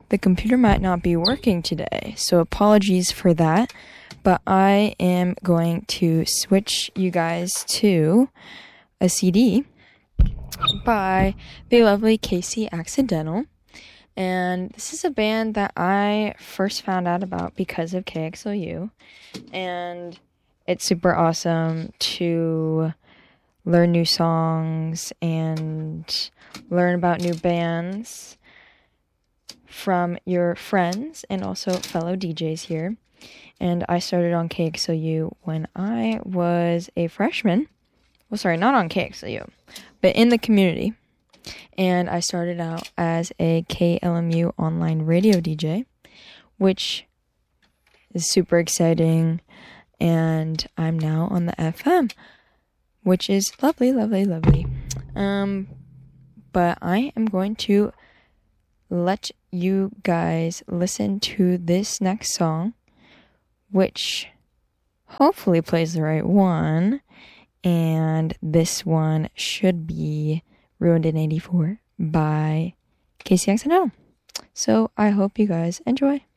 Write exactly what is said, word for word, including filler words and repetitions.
the computer might not be working today, so apologies for that. But I am going to switch you guys to a C D by the lovely Casey Accidental. And this is a band that I first found out about because of K X L U. And it's super awesome to learn new songs and learn about new bands from your friends and also fellow D Js here. And I started on K X L U when I was a freshman. Well, sorry, not on K X L U, but in the community. And I started out as a K L M U online radio D J, which is super exciting. And I'm now on the F M, which is lovely, lovely, lovely. Um, but I am going to let you guys listen to this next song, which hopefully plays the right one. And this one should be Ruined in eighty-four by Casey Accidental. So I hope you guys enjoy.